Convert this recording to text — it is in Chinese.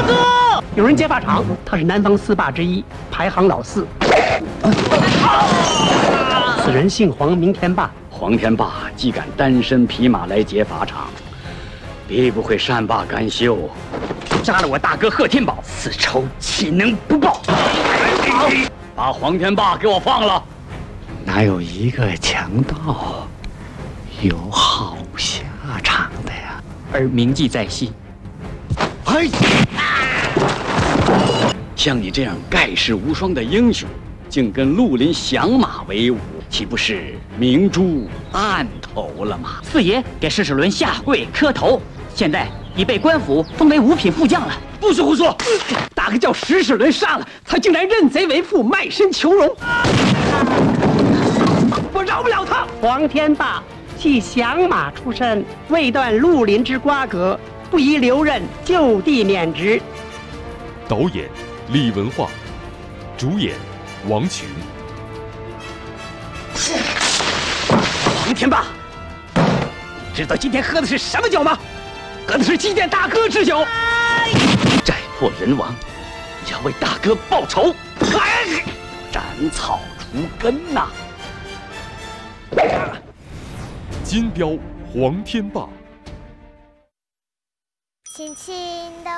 哥！ 有人劫法场，他是南方4霸之一，排行老4。此人姓黄，名天霸。 黄天霸既敢单身匹马来劫法场，必不会善罢甘休。杀了我大哥贺天宝，此仇岂能不报？把黄天霸给我放了！ 哪有一个强盗有好下场的呀？ 而铭记在心。 哎，像你这样盖世无双的英雄，竟跟绿林响马为伍，岂不是明珠暗投了吗？ 四爷给石齿轮下跪磕头，现在已被官府封为5品副将了。 不许胡说！ 大哥叫石齿轮杀了，他竟然认贼为父，卖身求荣。我饶不了他！黄天霸系响马出身，未断绿林之瓜葛，不宜留任，就地免职。 导演李文化，主演王群。 黄天霸，知道今天喝的是什么酒吗？喝的是祭奠大哥之酒。 债破人亡，要为大哥报仇，斩草除根呐！ 金标黄天霸。 轻轻地